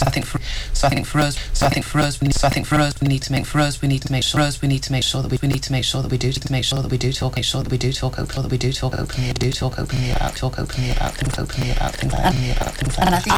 So I think for us we need to make sure that we do talk openly about things. And I think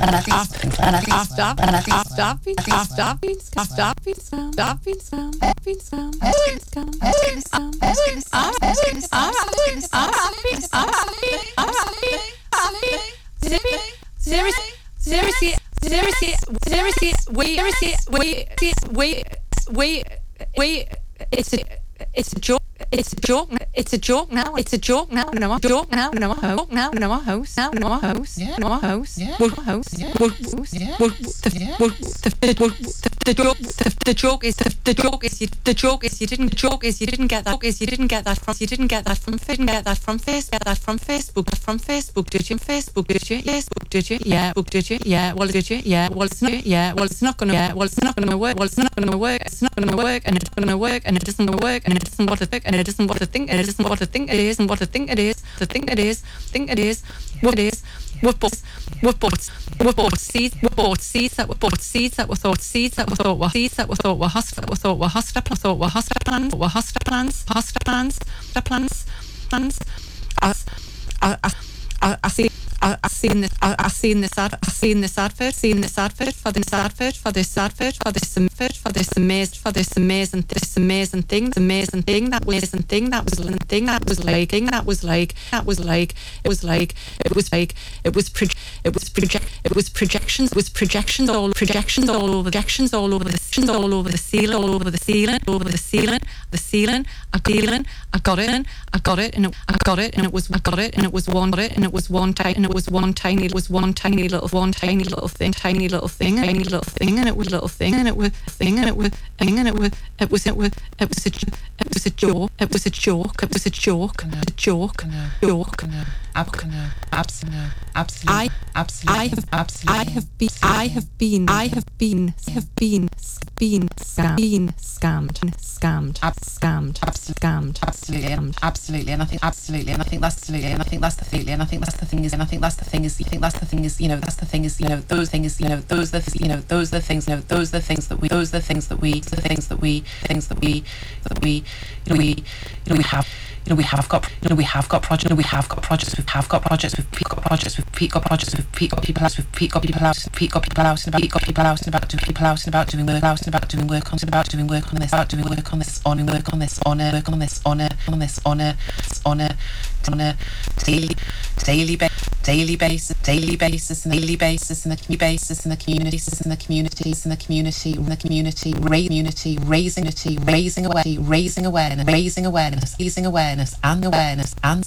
it's a joke. It's a joke now. It's a joke now. It's a joke now. No, joke now. No, host now. No, host now. No, host. Yeah. No, host. Yeah. Host. Yeah. The joke is you didn't get that from Facebook. Did you? Yeah. Did you? Yeah. Well, did you? Yeah. Well, it's not. Yeah. Well, it's not gonna. Yeah. Well, it's not gonna work. Well, it's not gonna work. It's not gonna work, and it's gonna work, and it doesn't work, and it doesn't what to think, and it isn't what to think, and it isn't what to think it is, and what to think it is, to think it is, think it is, what it is. We bought seeds that were thought were I've seen this advert for this amazing thing that was projections all over the ceiling. I got it, and it was one tiny little thing, and it was a joke. I have been scammed. Absolutely, and I think that's the we have got projects. We've got people out and about doing work on a daily basis in the community, raising awareness and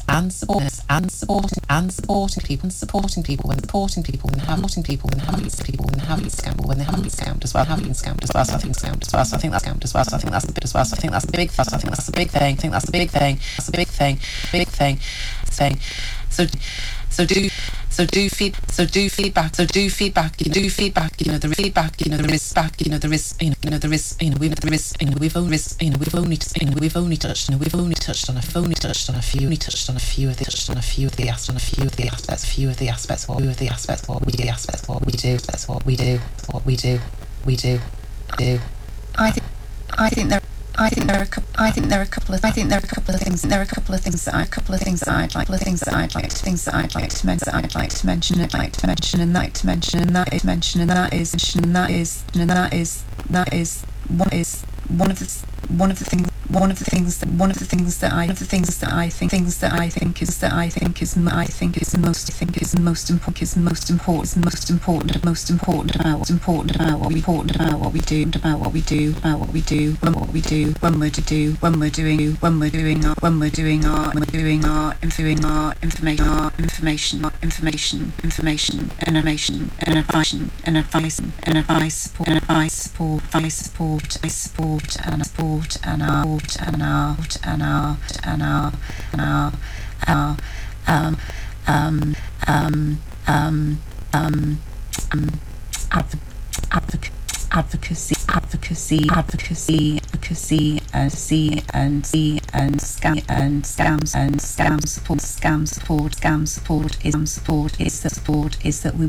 supporting people and having scammed as well. So I think that's a bit as well. So I think that's a big thing. So do feedback. We've only touched on a few of the aspects. What there are a couple of things that I'd like to mention, and that is one of the things that I think is most important about what we do when we're doing our information and advice, support and advocacy and scam support is that we